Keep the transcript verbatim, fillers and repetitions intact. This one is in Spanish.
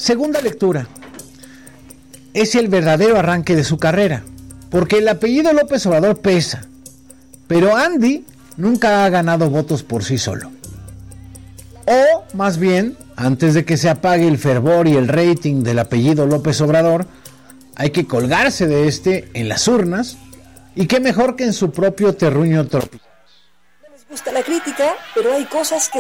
Segunda lectura. Es el verdadero arranque de su carrera, porque el apellido López Obrador pesa, pero Andy nunca ha ganado votos por sí solo. O, más bien, antes de que se apague el fervor y el rating del apellido López Obrador, hay que colgarse de este en las urnas, y qué mejor que en su propio terruño tropical. No les gusta la crítica, pero hay cosas que